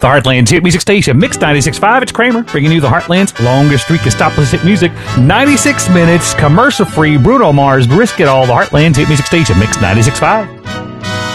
The Heartland's hit music station, Mix 96.5. It's Kramer, bringing you the Heartland's longest streak of stopless hit music. 96 minutes, commercial-free, Bruno Mars, Risk It All. The Heartland's hit music station, Mix 96.5.